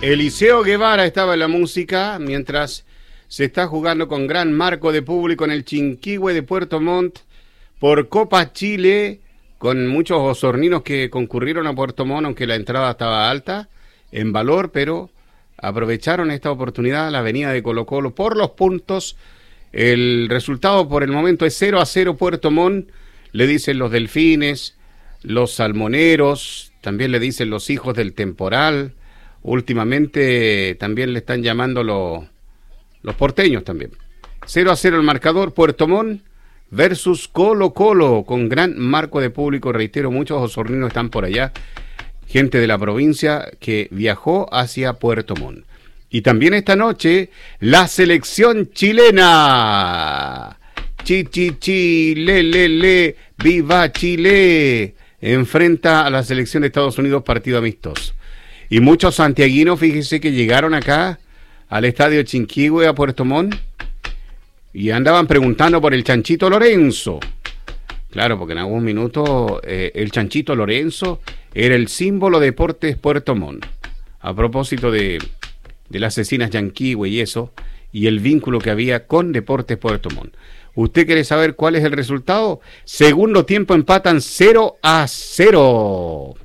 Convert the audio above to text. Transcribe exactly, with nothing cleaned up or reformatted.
Eliseo Guevara estaba en la música mientras se está jugando con gran marco de público en el Chinquihue de Puerto Montt por Copa Chile, con muchos osorninos que concurrieron a Puerto Montt, aunque la entrada estaba alta en valor, pero aprovecharon esta oportunidad, la venida de Colo Colo por los puntos. El resultado por el momento es cero a cero Puerto Montt, le dicen los delfines, los salmoneros, también le dicen los hijos del temporal. Últimamente también le están llamando los, los porteños también. cero a cero el marcador, Puerto Montt versus Colo Colo, con gran marco de público. Reitero, muchos osorninos están por allá, gente de la provincia que viajó hacia Puerto Montt. Y también esta noche, la selección chilena. Chi, chi, chi, le, le, le, viva Chile. Enfrenta a la selección de Estados Unidos, partido amistoso. Y muchos santiaguinos, fíjense que llegaron acá al estadio Chinquihue, a Puerto Montt, y andaban preguntando por el Chanchito Lorenzo. Claro, porque en algún minuto eh, el Chanchito Lorenzo era el símbolo de Deportes Puerto Montt. A propósito de, de las asesinas Yanquihue y eso, y el vínculo que había con Deportes Puerto Montt. ¿Usted quiere saber cuál es el resultado? Segundo tiempo, empatan cero a cero.